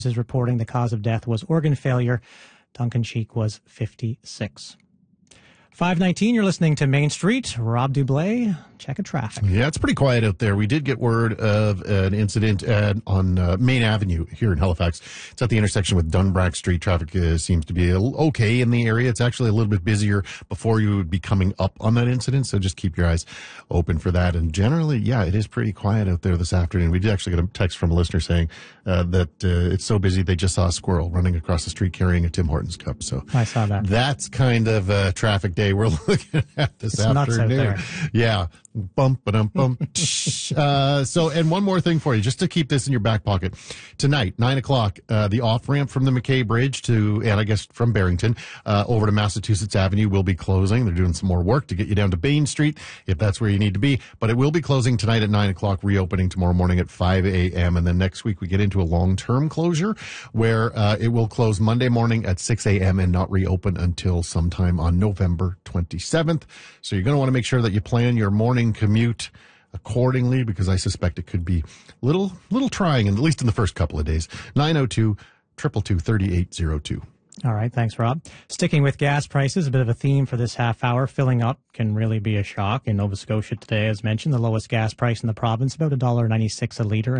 is reporting the cause of death was organ failure. Duncan Sheik was 56. 5:19, you're listening to Main Street. Rob Dublé, check of traffic. Yeah, it's pretty quiet out there. We did get word of an incident on Main Avenue here in Halifax. It's at the intersection with Dunbrack Street. Traffic seems to be okay in the area. It's actually a little bit busier before you would be coming up on that incident, so just keep your eyes open for that. And generally, yeah, it is pretty quiet out there this afternoon. We did actually get a text from a listener saying that it's so busy they just saw a squirrel running across the street carrying a Tim Hortons cup. So I saw that. That's kind of a traffic day we're looking at this afternoon. Nuts out there. Yeah. Bump, ba-dum-bump. And one more thing for you, just to keep this in your back pocket. Tonight, 9 o'clock, the off-ramp from the McKay Bridge and I guess from Barrington, over to Massachusetts Avenue will be closing. They're doing some more work to get you down to Bain Street, if that's where you need to be. But it will be closing tonight at 9 o'clock, reopening tomorrow morning at 5 a.m. And then next week we get into a long-term closure where it will close Monday morning at 6 a.m. and not reopen until sometime on November 27th. So you're going to want to make sure that you plan your morning commute accordingly, because I suspect it could be little trying, at least in the first couple of days. 902-222-3802. All right, thanks, Rob. Sticking with gas prices, a bit of a theme for this half hour. Filling up can really be a shock. In Nova Scotia today, as mentioned, the lowest gas price in the province, about $1.96 a litre.